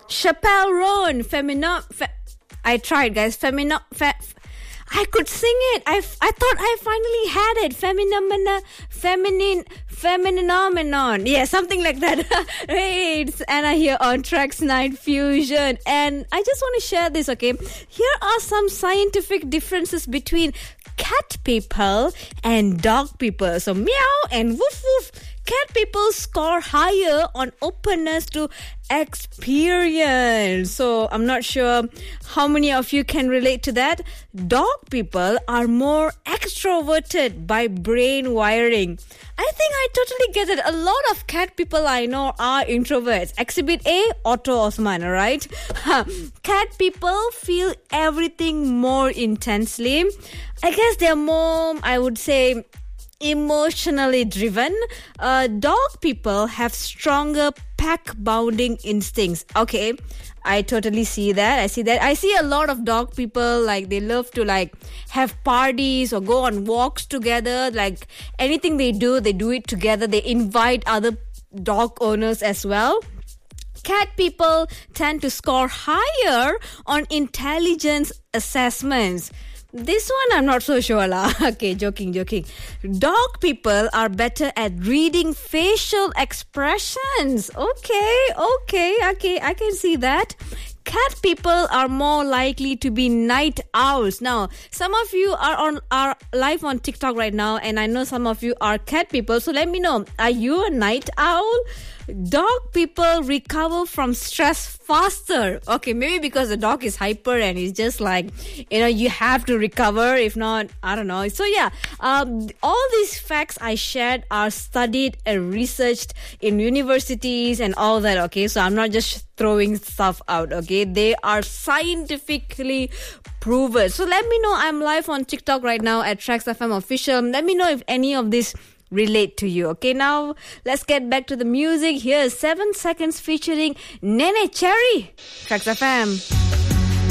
Chappelle Roan, I tried, guys. I could sing it. I thought I finally had it. Femininomenon. Yeah, something like that. Hey, it's Anna here on Tracks Night Fusion. And I just want to share this, okay? Here are some scientific differences between cat people and dog people. So, meow and woof woof. Cat people score higher on openness to experience. So I'm not sure how many of you can relate to that. Dog people are more extroverted by brain wiring. I think I totally get it. A lot of cat people I know are introverts. Exhibit A, Otto Osman, alright? Cat people feel everything more intensely. I guess they're more, I would say, emotionally driven. Dog people have stronger pack bounding instincts. Okay, I totally see that. I see a lot of dog people, like they love to like have parties or go on walks together. Like anything they do it together. They invite other dog owners as well. Cat people tend to score higher on intelligence assessments. This one I'm not so sure lah. Okay, joking. Dog people are better at reading facial expressions. Okay, I can see that. Cat people are more likely to be night owls. Now, some of you are live on TikTok right now, and I know some of you are cat people. So let me know, are you a night owl? Dog people recover from stress faster. Okay, maybe because the dog is hyper and it's just like, you have to recover. If not, I don't know. So yeah, all these facts I shared are studied and researched in universities and all that. Okay, so I'm not just throwing stuff out. Okay, they are scientifically proven. So let me know. I'm live on TikTok right now at Tracks FM Official. Let me know if any of this relate to you. Okay, now let's get back to the music. Here's 7 Seconds featuring Nene Cherry. Tracks FM.